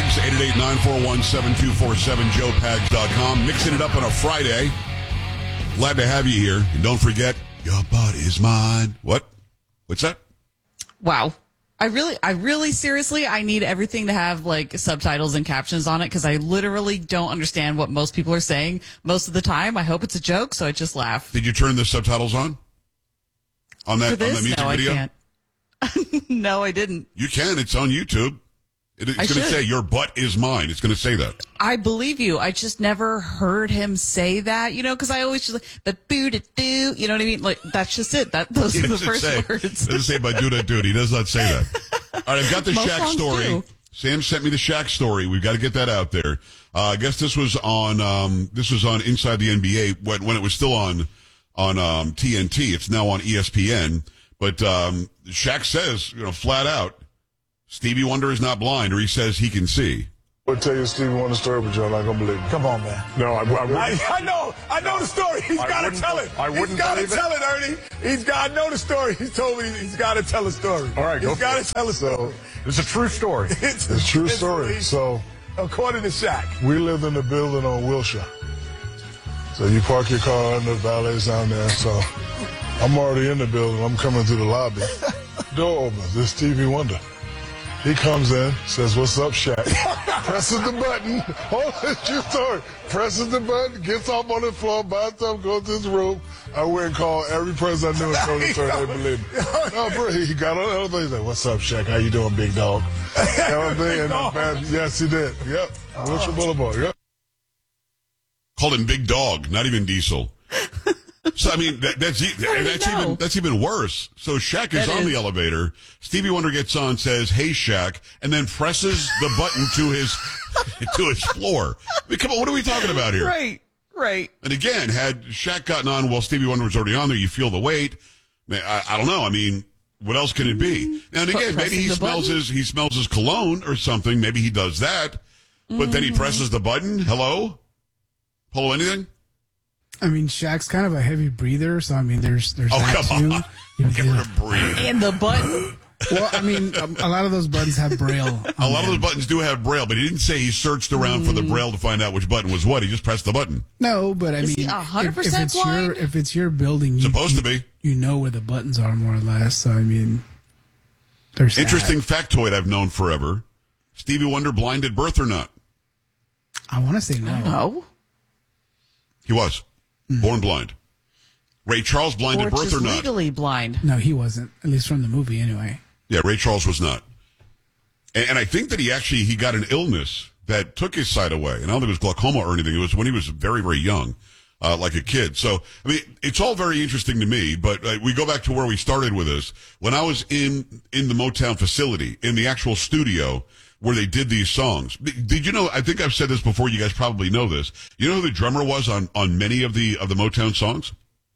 Pags, 888-941-7247, joepags.com. Mixing it up on a Friday. Glad to have you here. And don't forget, your butt is mine. What? What's that? Wow. I really seriously, I need everything to have like subtitles and captions on it because I literally don't understand what most people are saying most of the time. I hope it's a joke, so I just laugh. Did you turn the subtitles on? On that music video? I can't. No, I didn't. You can. It's on YouTube. It's going to say, your butt is mine. It's going to say that. I believe you. I just never heard him say that, because I always just like, but boo-da-doo, you know what I mean? Like, that's just it. Those are the first words. It doesn't say by do-da-doo. He does not say that. All right, I've got the Most Shaq story. do. Sam sent me the Shaq story. We've got to get that out there. I guess this was on Inside the NBA when it was still on TNT. It's now on ESPN. But Shaq says, flat out, Stevie Wonder is not blind, or he says he can see. I'll tell you a Stevie Wonder story, but you're not going to believe it. Come on, man. No, I wouldn't. I know the story. He's got to tell it. I wouldn't He's got to tell it, Ernie. I know the story. He told me he's got to tell a story. All right, he's got to tell a story. It's a true story. It's a true story. So, according to Shaq, we lived in a building on Wilshire. So you park your car and the valet's down there. So I'm already in the building. I'm coming through the lobby. Door opens. It's Stevie Wonder. He comes in, says, "What's up, Shaq?" Presses the button. Hold on, true story. Presses the button, gets off on the floor, buys something, goes to his room. I went and called every person I knew and told the story. They believe me. No, bro, he got on the other thing. He said, "What's up, Shaq? How you doing, big dog?" Yes, he did. Yep. Wilshire Boulevard. Yep. Called him Big Dog, not even Diesel. So, I mean, that's even worse. So Shaq is on the elevator. Stevie Wonder gets on, says, "Hey, Shaq," and then presses the button to his floor. I mean, come on, what are we talking about here? Right. And again, had Shaq gotten on while Stevie Wonder was already on there, you feel the weight. I don't know. I mean, what else can it be? Now, and again, maybe he smells his cologne or something. Maybe he does that. But then he presses the button. Hello? Anything? I mean, Shaq's kind of a heavy breather, so I mean, there's that come too. on. Get rid of breathe. And the button. Well, I mean, a lot of those buttons have Braille. A lot of those buttons do have Braille, but he didn't say he searched around for the Braille to find out which button was what. He just pressed the button. No, but I mean, 100% if it's your building, supposed to be. You know where the buttons are more or less. So I mean, there's interesting factoid I've known forever. Stevie Wonder blind at birth or not? I want to say no. No. He was born blind. Ray Charles blind at birth or not? Legally blind. No, he wasn't. At least from the movie, anyway. Yeah, Ray Charles was not. And I think that he got an illness that took his sight away. And I don't think it was glaucoma or anything. It was when he was very, very young, like a kid. So, I mean, it's all very interesting to me, but we go back to where we started with this. When I was in the Motown facility, in the actual studio where they did these songs, did you know, I think I've said this before, you guys probably know this. You know who the drummer was on many of the Motown songs?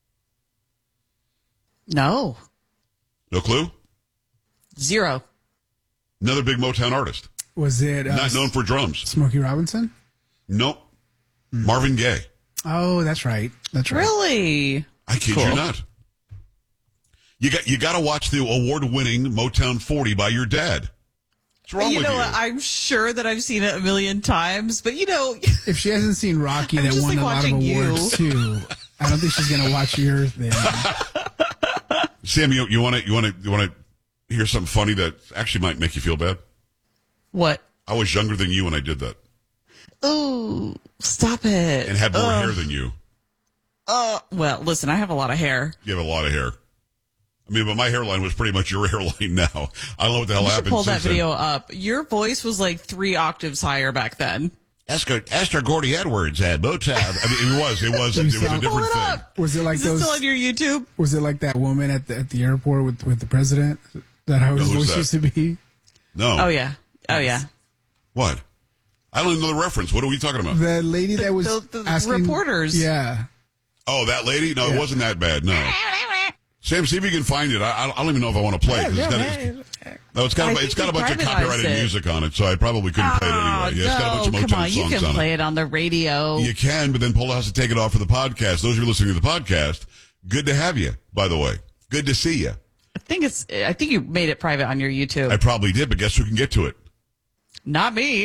No. No clue? Zero. Another big Motown artist. Was it not known for drums? Smokey Robinson? Nope. Marvin Gaye. Oh, that's right. That's right. Really? I kid you not. You got to watch the award-winning Motown 40 by your dad. What's wrong with you? What? I'm sure that I've seen it a million times, but if she hasn't seen Rocky that won a lot of awards too, I don't think she's going to watch your thing. Sam, you want to hear something funny that actually might make you feel bad? What? I was younger than you when I did that. Oh, stop it. And had more hair than you. Well, listen, I have a lot of hair. You have a lot of hair. I mean, but my hairline was pretty much your hairline now. I don't know what the hell happened. Pull that video up. Your voice was like 3 octaves higher back then. Ask her Gordy Edwards at Motown. I mean, it was a different thing. Was it like Is it still on your YouTube? Was it like that woman at the airport with the president? Is that how his voice used to be? No. Oh yeah. What? I don't even know the reference. What are we talking about? The lady that was the asking reporters. Yeah. Oh, that lady? No, it wasn't that bad. No. Sam, see if you can find it. I don't even know if I want to play it. It's got a bunch of copyrighted music on it, so I probably couldn't play it anyway. Yeah, it's got a bunch of Motown songs on it. You can play it on the radio. You can, but then Polo has to take it off for the podcast. Those who are listening to the podcast, good to have you, by the way. Good to see you. I think you made it private on your YouTube. I probably did, but guess who can get to it? Not me.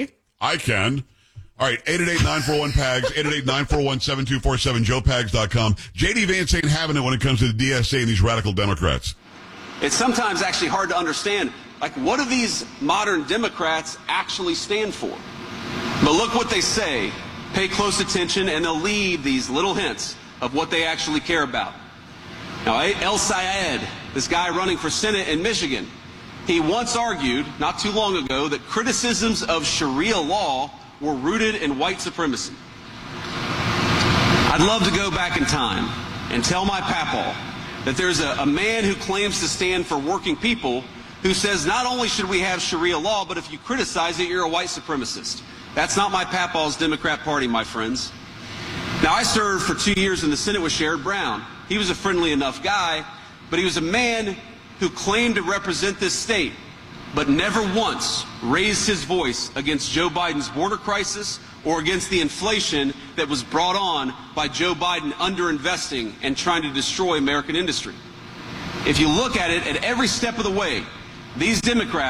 I can. All right, 888-941-PAGS, 888-941-7247, joepags.com. J.D. Vance ain't having it when it comes to the DSA and these radical Democrats. It's sometimes actually hard to understand, like, what do these modern Democrats actually stand for? But look what they say. Pay close attention, and they'll leave these little hints of what they actually care about. Now, El Sayed, this guy running for Senate in Michigan, he once argued, not too long ago, that criticisms of Sharia law were rooted in white supremacy. I'd love to go back in time and tell my papaw that there's a man who claims to stand for working people who says not only should we have Sharia law, but if you criticize it, you're a white supremacist. That's not my papaw's Democrat Party, my friends. Now, I served for 2 years in the Senate with Sherrod Brown. He was a friendly enough guy, but he was a man who claimed to represent this state, but never once raised his voice against Joe Biden's border crisis or against the inflation that was brought on by Joe Biden underinvesting and trying to destroy American industry. If you look at it at every step of the way, these Democrats